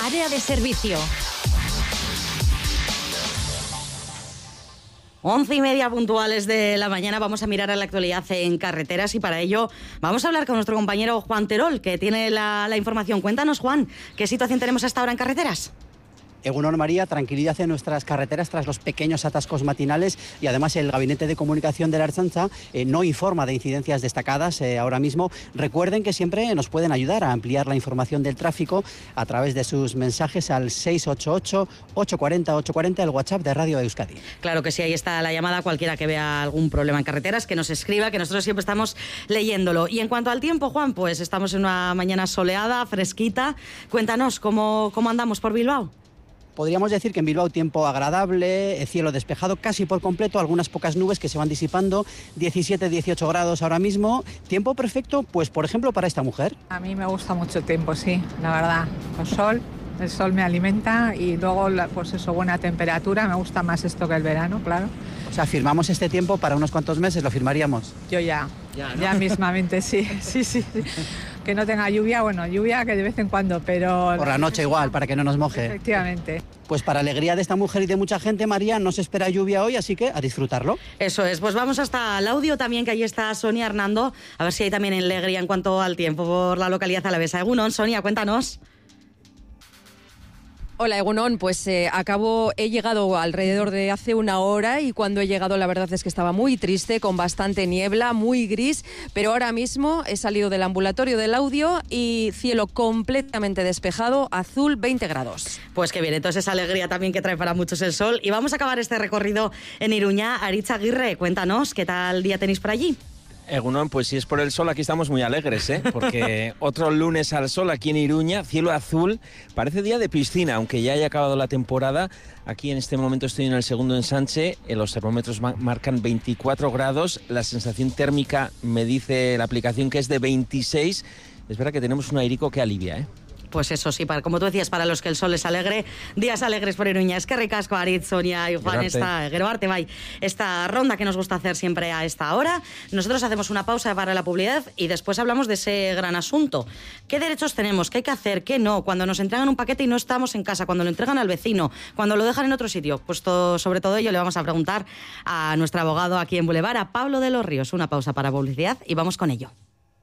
Área de servicio. 11:30 puntuales de la mañana. Vamos a mirar a la actualidad en carreteras y para ello vamos a hablar con nuestro compañero Juan Terol, que tiene la información. Cuéntanos, Juan, ¿qué situación tenemos hasta ahora en carreteras? Egunon, María, tranquilidad en nuestras carreteras tras los pequeños atascos matinales y además el Gabinete de Comunicación de la Ertzaintza no informa de incidencias destacadas ahora mismo. Recuerden que siempre nos pueden ayudar a ampliar la información del tráfico a través de sus mensajes al 688-840-840, el WhatsApp de Radio Euskadi. Claro que sí, ahí está la llamada. Cualquiera que vea algún problema en carreteras, que nos escriba, que nosotros siempre estamos leyéndolo. Y en cuanto al tiempo, Juan, pues estamos en una mañana soleada, fresquita. Cuéntanos, ¿cómo andamos por Bilbao? Podríamos decir que en Bilbao tiempo agradable, cielo despejado casi por completo, algunas pocas nubes que se van disipando, 17-18 grados ahora mismo. Tiempo perfecto, pues por ejemplo, para esta mujer. A mí me gusta mucho el tiempo, sí, la verdad. El sol me alimenta y luego, pues eso, buena temperatura. Me gusta más esto que el verano, claro. O sea, firmamos este tiempo para unos cuantos meses, ¿lo firmaríamos? Yo ya mismamente, sí. Que no tenga lluvia, lluvia que de vez en cuando, pero... Por la noche igual, para que no nos moje. Efectivamente. Pues para alegría de esta mujer y de mucha gente, María, no se espera lluvia hoy, así que a disfrutarlo. Eso es, pues vamos hasta el audio también, que ahí está Sonia Hernando, a ver si hay también alegría en cuanto al tiempo por la localidad alavesa. Egunon, Sonia, cuéntanos. Hola, Egunon, pues he llegado alrededor de hace una hora y cuando he llegado la verdad es que estaba muy triste, con bastante niebla, muy gris, pero ahora mismo he salido del ambulatorio del audio y cielo completamente despejado, azul, 20 grados. Pues que bien, entonces esa alegría también que trae para muchos el sol. Y vamos a acabar este recorrido en Iruña. Aritz Aguirre, cuéntanos, ¿qué tal día tenéis por allí? Egunon, pues si es por el sol, aquí estamos muy alegres, porque otro lunes al sol aquí en Iruña, cielo azul, parece día de piscina, aunque ya haya acabado la temporada. Aquí en este momento estoy en el segundo ensanche, los termómetros marcan 24 grados, la sensación térmica me dice la aplicación que es de 26, es verdad que tenemos un airico que alivia, Pues eso sí, como tú decías, para los que el sol es alegre, días alegres por Iruña. Es que ricasco, Aritz, Sonia y Juan, esta ronda que nos gusta hacer siempre a esta hora. Nosotros hacemos una pausa para la publicidad y después hablamos de ese gran asunto. ¿Qué derechos tenemos? ¿Qué hay que hacer? ¿Qué no? Cuando nos entregan un paquete y no estamos en casa, cuando lo entregan al vecino, cuando lo dejan en otro sitio. Pues sobre todo ello le vamos a preguntar a nuestro abogado aquí en Boulevard, a Pablo de los Ríos. Una pausa para publicidad y vamos con ello.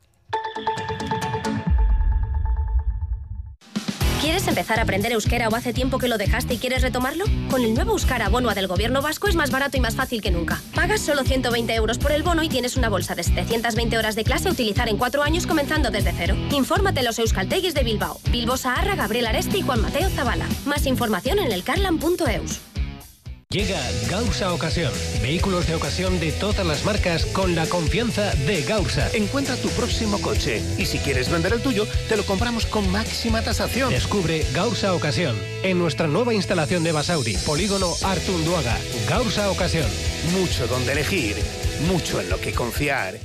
¿Quieres empezar a aprender euskera o hace tiempo que lo dejaste y quieres retomarlo? Con el nuevo Euskara Bonua del Gobierno vasco es más barato y más fácil que nunca. Pagas solo 120 euros por el bono y tienes una bolsa de 720 horas de clase a utilizar en 4 años comenzando desde cero. Infórmate en los euskaltegis de Bilbao, Bilbo Saharra, Gabriel Aresti y Juan Mateo Zabala. Más información en elcarlan.eus. Llega Gausa Ocasión. Vehículos de ocasión de todas las marcas con la confianza de Gausa. Encuentra tu próximo coche y si quieres vender el tuyo, te lo compramos con máxima tasación. Descubre Gausa Ocasión en nuestra nueva instalación de Basauri, Polígono Artunduaga. Gausa Ocasión. Mucho donde elegir, mucho en lo que confiar.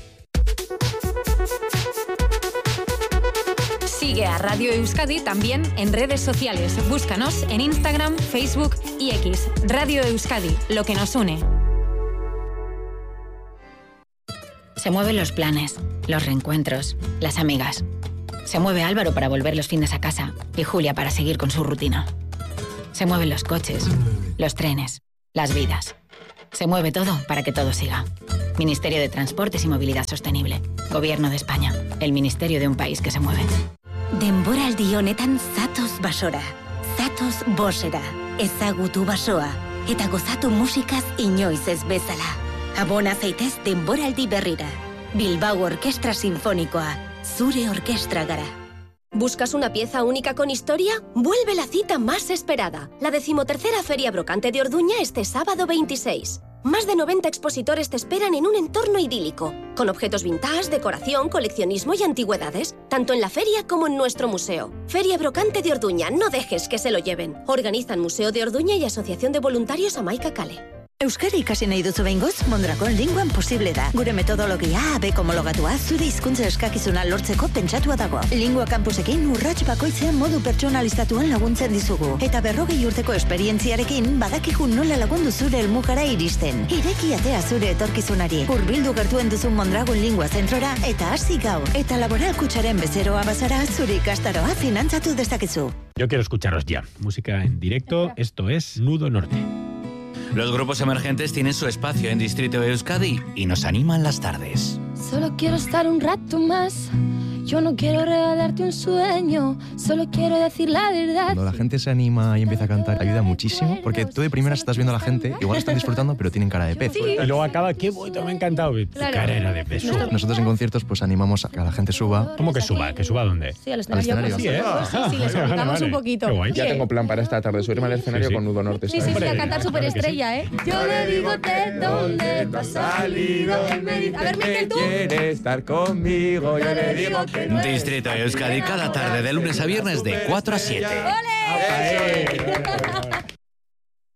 Sigue a Radio Euskadi también en redes sociales. Búscanos en Instagram, Facebook y X. Radio Euskadi, lo que nos une. Se mueven los planes, los reencuentros, las amigas. Se mueve Álvaro para volver los fines a casa y Julia para seguir con su rutina. Se mueven los coches, los trenes, las vidas. Se mueve todo para que todo siga. Ministerio de Transportes y Movilidad Sostenible. Gobierno de España. El ministerio de un país que se mueve. Denboraldi honetan zatoz basora. Zatoz bosera. Ezagutu basoa. Eta gozatu musikaz inoiz ez bezala. Abona zaitez denboraldi berrira. Bilbao Orkestra Sinfonikoa. Zure orkestra gara. ¿Buscas una pieza única con historia? Vuelve la cita más esperada. La 13ª Feria Brocante de Orduña este sábado 26. Más de 90 expositores te esperan en un entorno idílico, con objetos vintage, decoración, coleccionismo y antigüedades, tanto en la feria como en nuestro museo. Feria Brocante de Orduña, no dejes que se lo lleven. Organizan Museo de Orduña y Asociación de Voluntarios Amaica Kale. Euskara ikasi nahi duzu behingoz, Mondragon Linguan posible da. Gure metodologia AB homologatua zure hizkuntza eskakizuna lortzeko pentsatua dago. Lingua campusekin urrats bakoitzean modu pertsonalizatuan laguntzen dizugu. Eta 40 urteko esperientziarekin badakigu nola lagundu zure helmugara iristen. Ireki atea zure etorkizunari. Hurbildu gertuen duzun Mondragon Lingua zentrora eta hasi gaur. Eta laboral kutxaren bezeroa bazara zure ikastaroa finantzatu dezakezu. Yo quiero escucharos ya. Música en directo, esto es Nudo Norte. Los grupos emergentes tienen su espacio en Distrito de Euskadi y nos animan las tardes. Solo quiero estar un rato más. Yo no quiero regalarte un sueño, solo quiero decir la verdad. Cuando la gente se anima y empieza a cantar, ayuda muchísimo, porque tú de primeras estás viendo a la gente, igual están disfrutando, pero tienen cara de pez. Sí. Y luego acaba, qué bonito, me ha encantado. Claro. Cara era de pez. Nosotros en conciertos pues animamos a que la gente suba. ¿Cómo que suba? ¿Que suba a dónde? Sí, al escenario. Al escenario. Sí, les explicamos un poquito. Ya tengo plan para esta tarde, subirme al escenario con Nudo Norte. Sí, a cantar superestrella, ¿eh? Yo le digo de dónde te has salido. A ver, Miquel, tú. Quiere estar conmigo, yo le digo que no. Distrito de Euskadi cada tarde de lunes a viernes de 4 a 7. ¡Ole!